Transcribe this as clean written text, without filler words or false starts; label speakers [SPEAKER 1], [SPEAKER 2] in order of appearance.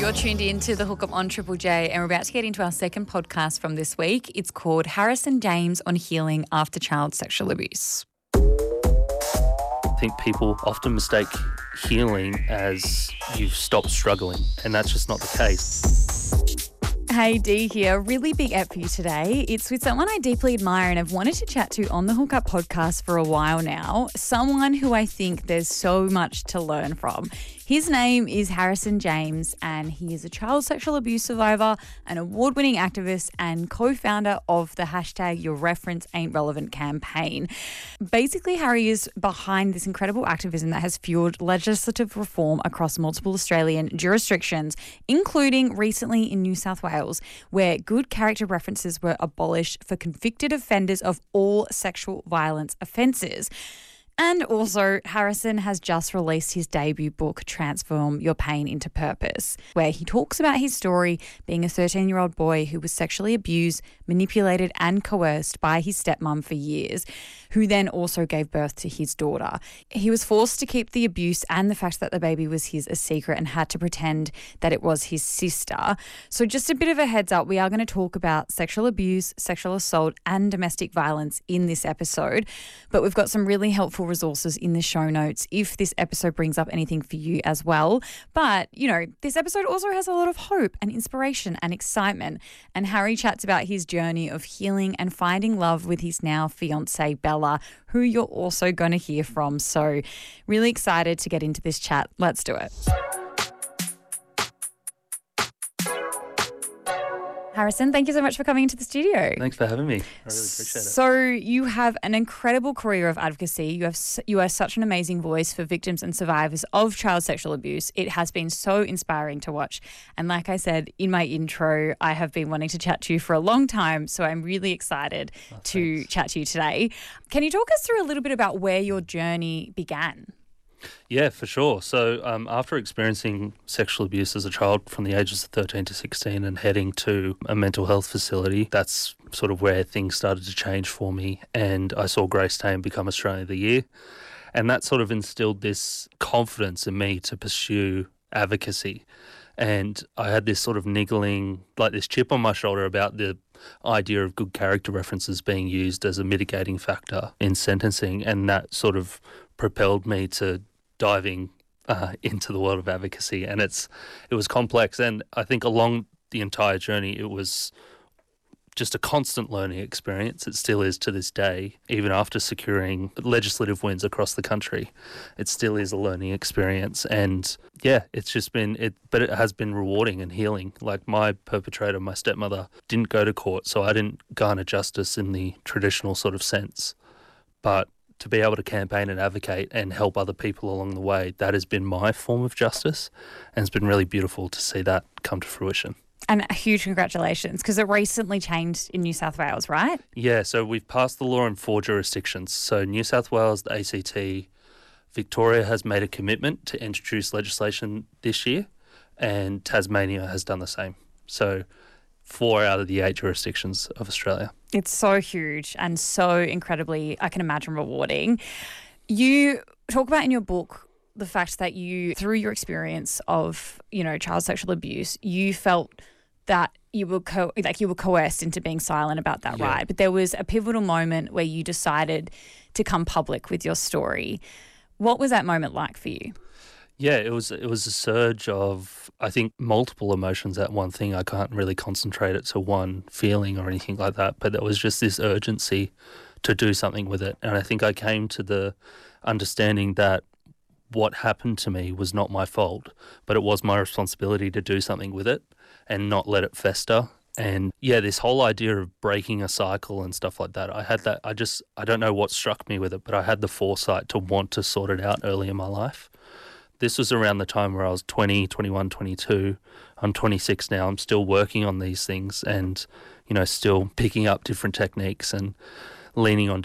[SPEAKER 1] You're tuned in to The Hookup on Triple J, and we're about to get into our second podcast from this week. It's called Harrison James on Healing After Child Sexual Abuse.
[SPEAKER 2] I think people often mistake healing as you've stopped struggling, and that's just not the case.
[SPEAKER 1] Hey, Dee here. Really big ep for you today. It's with someone I deeply admire and have wanted to chat to on the Hookup podcast for a while now. Someone who I think there's so much to learn from. His name is Harrison James, and he is a child sexual abuse survivor, an award-winning activist, and co-founder of the hashtag Your Reference Ain't Relevant campaign. Basically, Harry is behind this incredible activism that has fueled legislative reform across multiple Australian jurisdictions, including recently in New South Wales, where good character references were abolished for convicted offenders of all sexual violence offences. And also, Harrison has just released his debut book, Transform Your Pain into Purpose, where he talks about his story being a 13-year-old boy who was sexually abused, manipulated and coerced by his stepmom for years, who then also gave birth to his daughter. He was forced to keep the abuse and the fact that the baby was his a secret and had to pretend that it was his sister. So just a bit of a heads up, we are going to talk about sexual abuse, sexual assault and domestic violence in this episode, but we've got some really helpful resources in the show notes if this episode brings up anything for you as well. But, you know, this episode also has a lot of hope and inspiration and excitement. And Harry chats about his journey of healing and finding love with his now fiancée, Bella, who you're also going to hear from. So really excited to get into this chat. Let's do it. Harrison, thank you so much for coming into the studio.
[SPEAKER 2] Thanks for having me. I really appreciate it.
[SPEAKER 1] So you have an incredible career of advocacy. You are such an amazing voice for victims and survivors of child sexual abuse. It has been so inspiring to watch. And like I said in my intro, I have been wanting to chat to you for a long time, so I'm really excited to chat to you today. Can you talk us through a little bit about where your journey began?
[SPEAKER 2] Yeah, for sure. So after experiencing sexual abuse as a child from the ages of 13 to 16 and heading to a mental health facility, that's sort of where things started to change for me. And I saw Grace Tame become Australia of the Year. And that sort of instilled this confidence in me to pursue advocacy. And I had this sort of niggling, like this chip on my shoulder about the idea of good character references being used as a mitigating factor in sentencing. And that sort of propelled me to diving into the world of advocacy. And it was complex. And I think along the entire journey, it was just a constant learning experience. It still is to this day, even after securing legislative wins across the country. It still is a learning experience. And yeah, it's just been, but it has been rewarding and healing. Like my perpetrator, my stepmother, didn't go to court, so I didn't garner justice in the traditional sort of sense. But to be able to campaign and advocate and help other people along the way, that has been my form of justice. And it's been really beautiful to see that come to fruition.
[SPEAKER 1] And a huge congratulations, because it recently changed in New South Wales, right?
[SPEAKER 2] Yeah, so we've passed the law in 4 jurisdictions. So New South Wales, the ACT, Victoria has made a commitment to introduce legislation this year, and Tasmania has done the same. So 4 out of the 8 jurisdictions of Australia. It's
[SPEAKER 1] so huge and so incredibly, I can imagine, rewarding. You talk about in your book the fact that you, through your experience of, you know, child sexual abuse, you felt that you were coerced into being silent about that, right? But there was a pivotal moment where you decided to come public with your story. What was that moment like for you?
[SPEAKER 2] Yeah, it was a surge of, I think, multiple emotions at one thing. I can't really concentrate it to one feeling or anything like that, but there was just this urgency to do something with it. And I think I came to the understanding that what happened to me was not my fault, but it was my responsibility to do something with it and not let it fester. And yeah, this whole idea of breaking a cycle and stuff like that, I don't know what struck me with it, but I had the foresight to want to sort it out early in my life. This was around the time where I was 20, 21, 22. I'm 26 now. I'm still working on these things and, you know, still picking up different techniques and leaning on